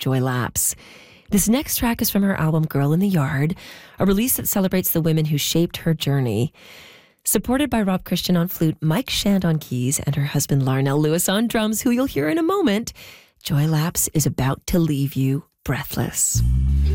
Joy Lapse. This next track is from her album Girl in the Yard, a release that celebrates the women who shaped her journey. Supported by Rob Christian on flute, Mike Shand on keys, and her husband Larnell Lewis on drums, who you'll hear in a moment, Joy Lapse is about to leave you breathless.